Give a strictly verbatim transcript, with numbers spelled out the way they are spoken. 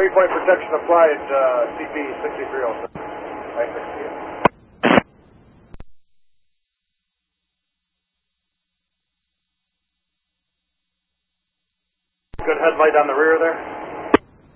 three-point protection applied, uh, C P sixty-three oh seven. I sixty. Good headlight on the rear there.